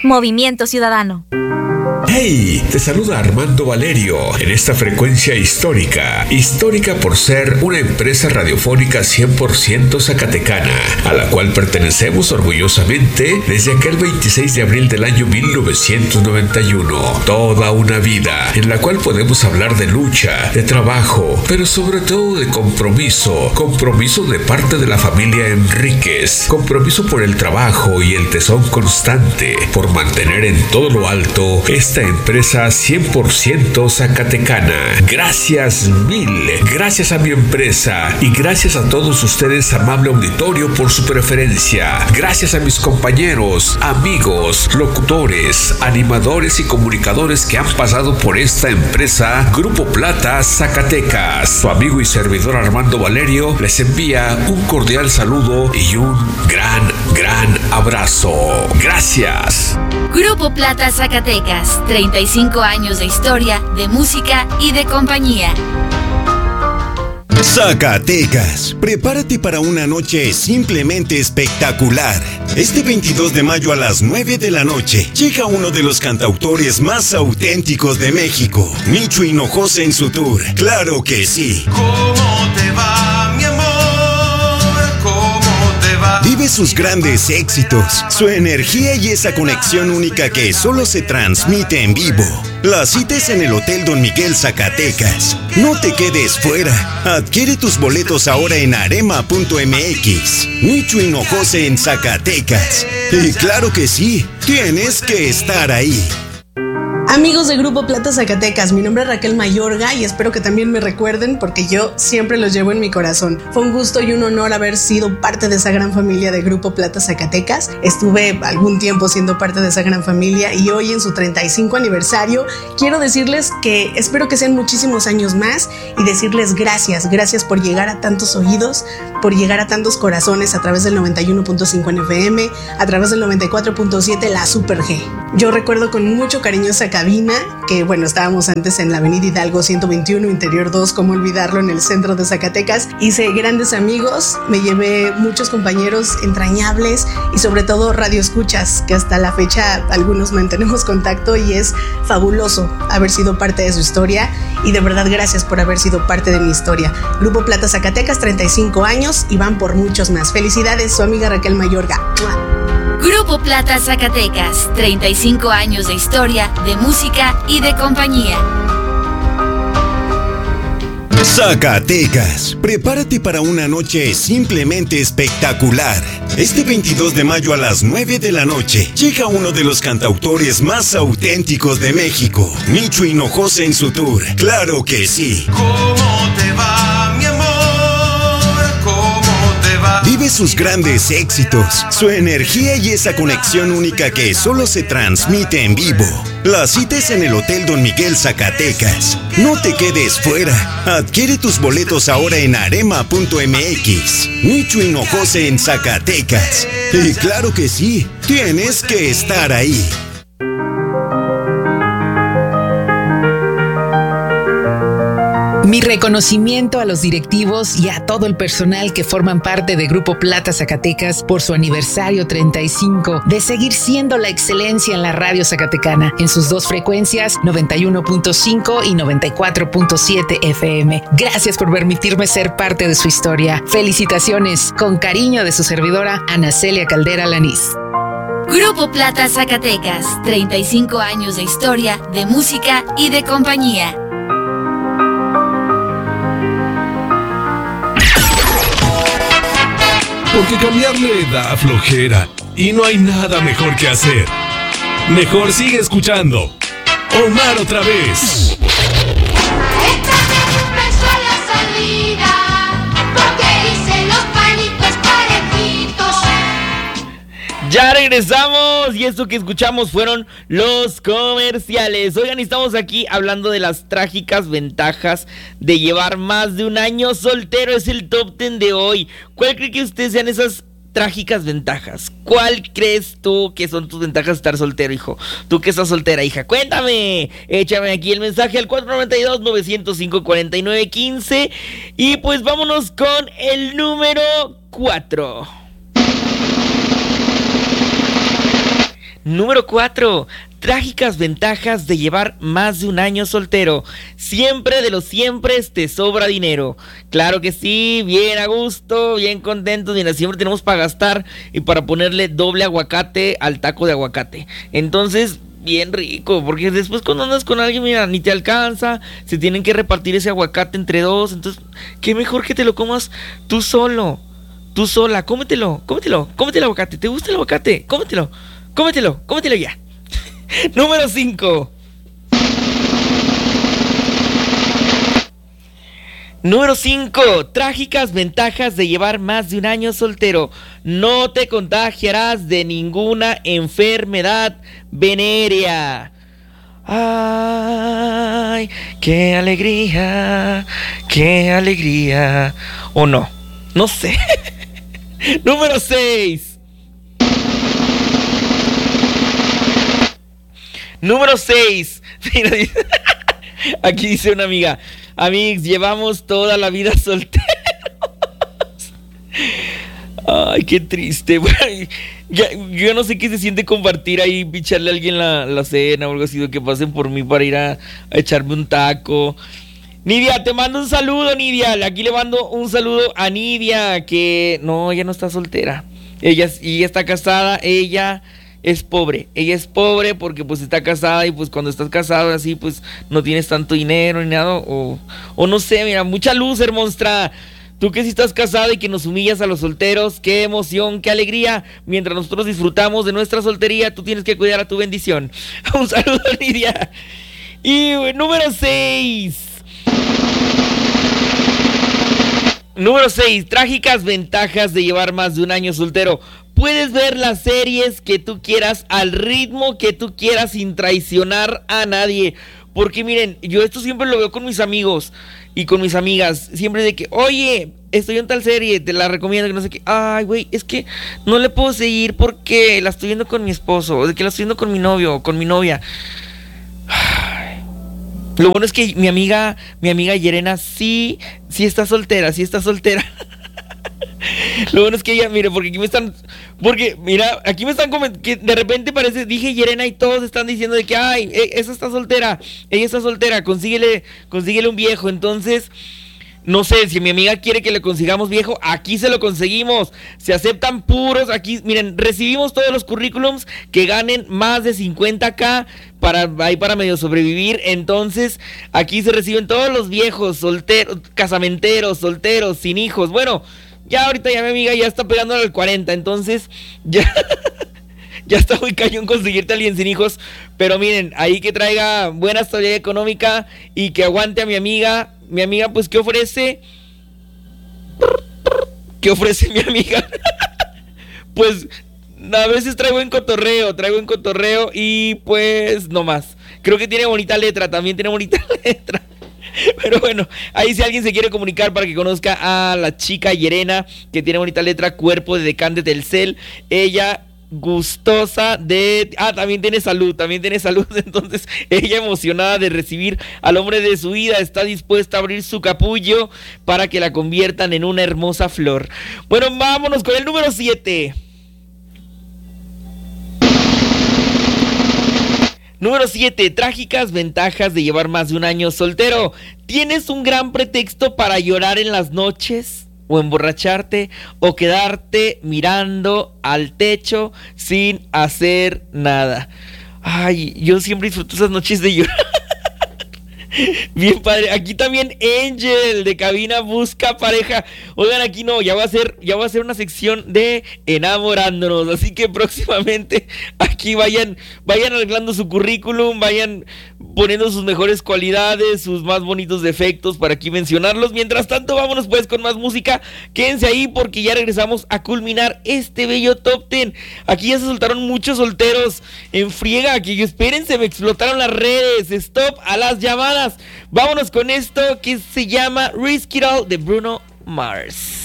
Movimiento Ciudadano. ¡Hey! Te saluda Armando Valerio en esta frecuencia histórica. Histórica por ser una empresa radiofónica 100% zacatecana, a la cual pertenecemos orgullosamente desde aquel 26 de abril del año 1991. Toda una vida en la cual podemos hablar de lucha, de trabajo, pero sobre todo de compromiso. Compromiso de parte de la familia Enríquez. Compromiso por el trabajo y el tesón constante, por mantener en todo lo alto esta empresa 100% zacatecana. Gracias mil. Gracias a mi empresa y gracias a todos ustedes, amable auditorio, por su preferencia. Gracias a mis compañeros, amigos, locutores, animadores y comunicadores que han pasado por esta empresa Grupo Plata Zacatecas. Su amigo y servidor Armando Valerio les envía un cordial saludo y un gran abrazo. Gracias. Grupo Plata Zacatecas, 35 años de historia, de música y de compañía. Zacatecas, prepárate para una noche simplemente espectacular. Este 22 de mayo a las 9 de la noche llega uno de los cantautores más auténticos de México, Nicho Hinojosa en su tour. ¡Claro que sí! ¿Cómo te va, mi amor? ¿Cómo te va? Vive sus grandes éxitos, su energía y esa conexión única que solo se transmite en vivo. La cita es en el Hotel Don Miguel Zacatecas. No te quedes fuera. Adquiere tus boletos ahora en arema.mx. Nicho Hinojosa en Zacatecas. Y claro que sí, tienes que estar ahí. Amigos de Grupo Plata Zacatecas, mi nombre es Raquel Mayorga y espero que también me recuerden porque yo siempre los llevo en mi corazón. Fue un gusto y un honor haber sido parte de esa gran familia de Grupo Plata Zacatecas. Estuve algún tiempo siendo parte de esa gran familia y hoy en su 35 aniversario quiero decirles que espero que sean muchísimos años más y decirles gracias por llegar a tantos oídos, por llegar a tantos corazones a través del 91.5 en FM, a través del 94.7 la Super G. Yo recuerdo con mucho cariño esa cabina, que bueno, estábamos antes en la avenida Hidalgo 121, Interior 2, cómo olvidarlo, en el centro de Zacatecas. Hice grandes amigos, me llevé muchos compañeros entrañables y sobre todo radioescuchas, que hasta la fecha algunos mantenemos contacto y es fabuloso haber sido parte de su historia y de verdad gracias por haber sido parte de mi historia. Grupo Plata Zacatecas, 35 años y van por muchos más. Felicidades, su amiga Raquel Mayorga. ¡Mua! Grupo Plata Zacatecas, 35 años de historia, de música y de compañía. Zacatecas, prepárate para una noche simplemente espectacular. Este 22 de mayo a las 9 de la noche llega uno de los cantautores más auténticos de México, Nicho Hinojosa en su tour. ¡Claro que sí! ¿Cómo te va, mi amor? Vive sus grandes éxitos, su energía y esa conexión única que solo se transmite en vivo. La cita es en el Hotel Don Miguel Zacatecas. No te quedes fuera. Adquiere tus boletos ahora en arema.mx. Nicho Hinojosa en Zacatecas. Y claro que sí, tienes que estar ahí. Mi reconocimiento a los directivos y a todo el personal que forman parte de Grupo Plata Zacatecas por su aniversario 35 de seguir siendo la excelencia en la radio zacatecana en sus dos frecuencias 91.5 y 94.7 FM. Gracias por permitirme ser parte de su historia. Felicitaciones, con cariño de su servidora Ana Celia Caldera Lanís. Grupo Plata Zacatecas, 35 años de historia, de música y de compañía. Porque cambiarle da flojera y no hay nada mejor que hacer. Mejor sigue escuchando Omar otra vez. Ya regresamos y esto que escuchamos fueron los comerciales. Oigan, estamos aquí hablando de las trágicas ventajas de llevar más de un año soltero. Es el top 10 de hoy. ¿Cuál cree que ustedes sean esas trágicas ventajas? ¿Cuál crees tú que son tus ventajas de estar soltero, hijo? Tú que estás soltera, hija, cuéntame. Échame aquí el mensaje al 492-905-4915. Y pues vámonos con el número 4. Número 4. Trágicas ventajas de llevar más de un año soltero. Siempre de los siempre te sobra dinero. Claro que sí, bien a gusto, bien contentos. Mira, siempre tenemos para gastar y para ponerle doble aguacate al taco de aguacate. Entonces, bien rico, porque después cuando andas con alguien, mira, ni te alcanza. Se tienen que repartir ese aguacate entre dos. Entonces, qué mejor que te lo comas tú solo. Tú sola, cómetelo el aguacate. ¿Te gusta el aguacate? Cómetelo ya. Número 5. Número 5. Trágicas ventajas de llevar más de un año soltero. No te contagiarás de ninguna enfermedad venérea. Ay, qué alegría, qué alegría. ¿O no? No sé. Número 6. Número 6. Aquí dice una amiga: amigos, llevamos toda la vida solteros. Ay, qué triste. Bueno, yo no sé qué se siente compartir ahí, picharle a alguien la cena o algo así, que pasen por mí para ir a echarme un taco. Nidia, te mando un saludo, Nidia. Aquí le mando un saludo a Nidia, que no, ella no está soltera. Ella está casada, ella es pobre porque pues está casada, y pues cuando estás casado así pues no tienes tanto dinero ni nada, o no sé, mira, mucha luz, hermostra. Tú que sí estás casada y que nos humillas a los solteros, qué emoción, qué alegría. Mientras nosotros disfrutamos de nuestra soltería, tú tienes que cuidar a tu bendición. Un saludo, Nidia. Y número 6. Número 6, trágicas ventajas de llevar más de un año soltero. Puedes ver las series que tú quieras, al ritmo que tú quieras, sin traicionar a nadie. Porque miren, yo esto siempre lo veo con mis amigos y con mis amigas. Siempre de que, oye, estoy en tal serie, te la recomiendo, que no sé qué. Ay, güey, es que no le puedo seguir porque la estoy viendo con mi esposo, o de que la estoy viendo con mi novio o con mi novia. Ay. Lo bueno es que mi amiga Yerena sí está soltera. Lo bueno es que ella, mire, porque aquí me están comentando que de repente parece, dije Yerena y todos están diciendo de que, ay, ella está soltera, consíguele un viejo. Entonces, no sé, si mi amiga quiere que le consigamos viejo, aquí se lo conseguimos. Se aceptan puros, aquí, miren, recibimos todos los currículums que ganen más de 50K para medio sobrevivir. Entonces, aquí se reciben todos los viejos, solteros, casamenteros, solteros, sin hijos. Bueno, ya ahorita ya mi amiga ya está pegándole al 40, entonces ya está muy cañón conseguirte a alguien sin hijos. Pero miren, ahí que traiga buena estabilidad económica y que aguante a mi amiga. Mi amiga, pues, ¿qué ofrece? ¿Qué ofrece mi amiga? Pues a veces traigo en cotorreo y pues no más. Creo que tiene bonita letra, Pero bueno, ahí si alguien se quiere comunicar para que conozca a la chica Yerena, que tiene bonita letra, cuerpo de decán de Telcel, ella gustosa de... también tiene salud, entonces ella emocionada de recibir al hombre de su vida, está dispuesta a abrir su capullo para que la conviertan en una hermosa flor. Bueno, vámonos con el número 7. Número 7, trágicas ventajas de llevar más de un año soltero. ¿Tienes un gran pretexto para llorar en las noches? ¿O emborracharte? ¿O quedarte mirando al techo sin hacer nada? Ay, yo siempre disfruto esas noches de llorar. Bien padre. Aquí también Angel de cabina busca pareja. Oigan, aquí no, ya va a ser una sección de enamorándonos. Así que próximamente aquí vayan arreglando su currículum, vayan poniendo sus mejores cualidades, sus más bonitos defectos para aquí mencionarlos. Mientras tanto, vámonos pues con más música. Quédense ahí porque ya regresamos a culminar este bello top 10. Aquí ya se soltaron muchos solteros en friega. Que espérense, me explotaron las redes. Stop a las llamadas. Vámonos con esto que se llama Risk It All de Bruno Mars.